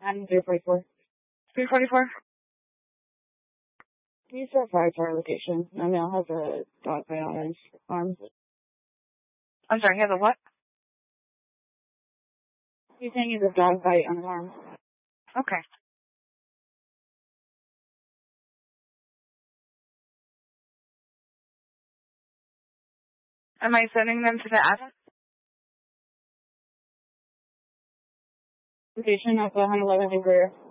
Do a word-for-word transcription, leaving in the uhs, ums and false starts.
I'm three forty-four. three forty-four? Can you verify our location? My male has a dog bite on his arm. I'm sorry, he has a what? He's saying he has a dog bite on his arm. Okay. Am I sending them to the address? Location of one eleven in Greer.